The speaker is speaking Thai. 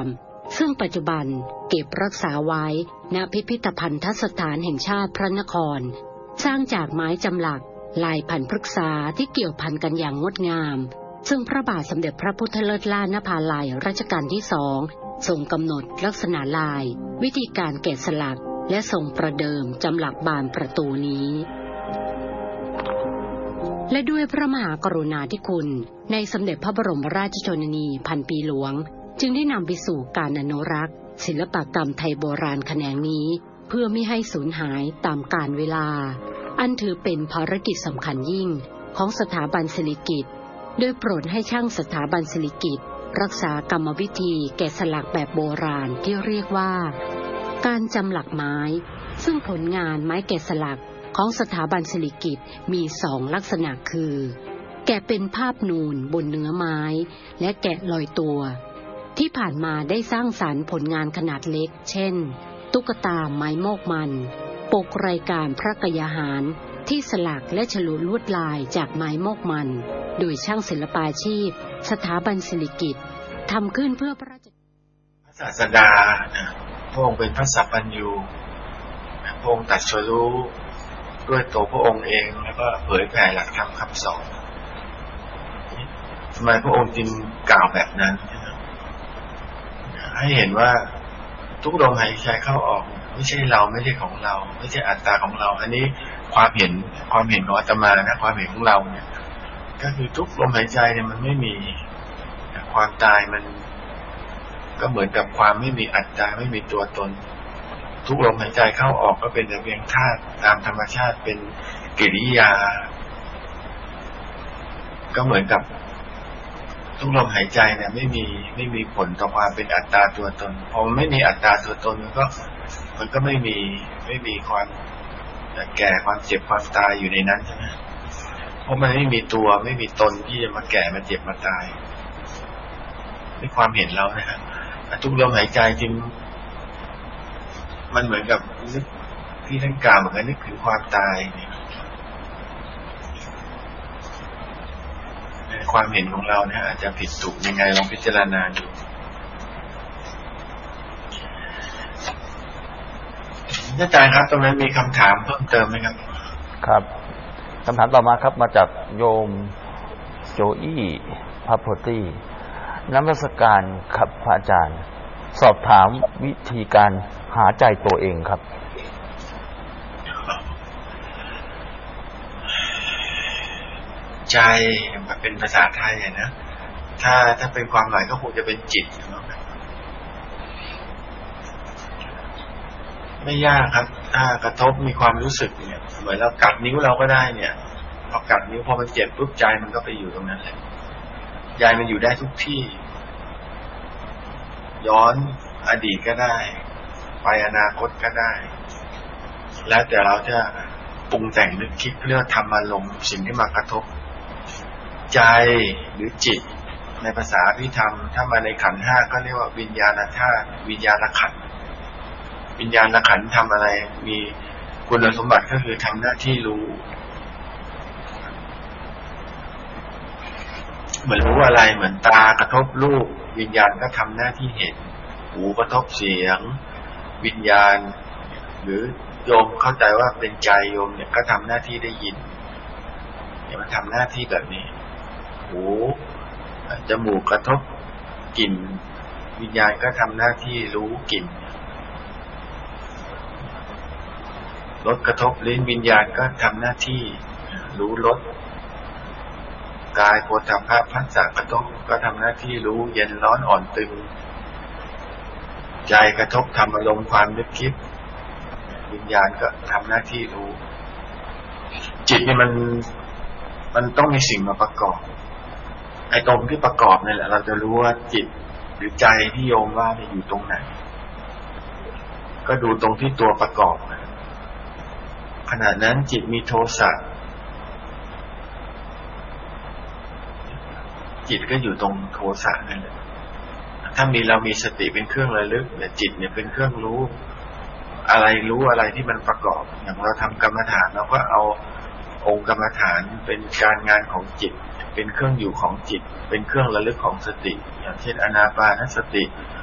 ซึ่งปัจจุบันเก็บรักษาไว้ณพิพิธภัณฑสถานแห่งชาติพระนครสร้างจากไม้จำหลักลายพันธุ์พฤกษาที่เกี่ยวพันกันอย่างงดงามซึ่งพระบาทสมเด็จพระพุทธเลิศล่านภาลัยรัชกาลที่2ทรงกำหนดลักษณะลายวิธีการแกะสลักและทรงประเดิมจำหลักบานประตูนี้และด้วยพระมหากรุณาธิคุณในสมเด็จพระบรมราชชนนีพันปีหลวงจึงได้นำไปสู่การอนุรักษ์ศิลปกรรมไทยโบราณแขนงนี้เพื่อไม่ให้สูญหายตามกาลเวลาอันถือเป็นภารกิจสำคัญยิ่งของสถาบันศิริกิติ์โดยโปรดให้ช่างสถาบันศิริกิติ์รักษากรรมวิธีแกะสลักแบบโบราณที่เรียกว่าการจำหลักไม้ซึ่งผลงานไม้แกะสลักของสถาบันศิริกิติ์มี2ลักษณะคือแกะเป็นภาพนูนบนเนื้อไม้และแกะลอยตัวที่ผ่านมาได้สร้างสรรค์ผลงานขนาดเล็กเช่นตุ๊กตาไม้โมกมันปกรายการพระกยาหารที่สลักและฉลุลวดลายจากไม้โมกมันโดยช่างศิลปาชีพสถาบันศิริกิติ์ทำขึ้นเพื่อพระราชพระศาสดาพระองค์เป็นพระสัพพัญญูพระองค์ตรัสรู้ด้วยตัวพระองค์เองแล้วก็เผยแผ่หลักธรรมคำสอนทำไมพระองค์จึงกล่าวแบบนั้นให้เห็นว่าทุกลมหายใจเข้าออกไม่ใช่เราไม่ใช่ของเราไม่ใช่อัตตาของเราอันนี้ความเห็นของอาตมานะความเห็นของเราเนี่ยก็คือทุกลมหายใจเนี่ยมันไม่มีความตายมันก็เหมือนกับความไม่มีอัตตาไม่มีตัวตนทุกลมหายใจเข้าออกก็เป็นแต่เพียงธาตุตามธรรมชาติเป็นกิริยาก็เหมือนกับทุกลมหายใจเนี่ยไม่มีผลต่อความเป็นอัตตาตัวตนพอไม่มีอัตตาตัวตนมันก็ไม่มีความแก่ความเจ็บความตายอยู่ในนั้นใช่ไหมเพราะมันไม่มีตัวไม่มีตนที่จะมาแก่มาเจ็บมาตายในความเห็นเรานะครับทุกลมหายใจจริงมันเหมือนกับนึกที่ท่านกล่าวเหมือนกันนึกถึงความตายเนี่ยในความเห็นของเราเนี่ยอาจจะผิดถูกยังไงลองพิจารณาดูอาจารย์ครับตรงนั้นมีคำถามเพิ่มเติมไหมครับครับคำถามต่อมาครับมาจากโยมโจอี้พระโพธินมัสการครับพระอาจารย์สอบถามวิธีการหาใจตัวเองครับใจมันเป็นภาษาไทยนะถ้าเป็นความหมายก็คงจะเป็นจิตไม่ยากครับถ้ากระทบมีความรู้สึกเนี่ยเหมือนเรากัดนิ้วเราก็ได้เนี่ยพอกัดนิ้วพอมันเจ็บปุ๊บใจมันก็ไปอยู่ตรงนั้นแหละใจมันอยู่ได้ทุกที่ย้อนอดีตก็ได้ไปอนาคตก็ได้แล้วแต่เราจะปรุงแต่งนึกคิดเรื่องธรรมอารมณ์สิ่งที่มากระทบใจหรือจิตในภาษาพิธรรมถ้ามาในขันธ์ห้าก็เรียกว่าวิญญาณธาตุวิญญาณขันธ์วิญญาณขันธ์ทำอะไรมีคุณสมบัติก็คือทำหน้าที่รู้เหมือนรู้อะไรเหมือนตากระทบรูปวิญญาณก็ทำหน้าที่เห็นหูกระทบเสียงวิญญาณหรือโยมเข้าใจว่าเป็นใจโยมเนี่ยก็ทำหน้าที่ได้ยินเนี่ยมันทำหน้าที่แบบนี้หูจมูกกระทบกลิ่นวิญญาณก็ทำหน้าที่รู้กลิ่นรสกระทบลิ้นวิญญาณก็ทำหน้าที่รู้รสกายโผฏฐัพพะผัสสะกระทบก็ทำหน้าที่รู้เย็นร้อนอ่อนตึงใจกระทบธรรมอารมณ์ความนึกคิดวิญญาณก็ทำหน้าที่รู้จิตเนี่ยมันต้องมีสิ่งมาประกอบไอ้ตรงที่ประกอบนี่แหละเราจะรู้ว่าจิตหรือใจที่โยมว่าเนี่ยอยู่ตรงไหนก็ดูตรงที่ตัวประกอบขณะนั้นจิตมีโทสะจิตก็อยู่ตรงโทสะนั่นแหละถ้าเรามีสติเป็นเครื่องระลึกเนี่ยจิตเนี่ยเป็นเครื่องรู้อะไรที่มันประกอบอย่างเราทำกรรมฐานเราก็เอาองค์กรรมฐานเป็นการงานของจิตเป็นเครื่องอยู่ของจิตเป็นเครื่องระลึกของสติอย่างเช่นอานาปานสติ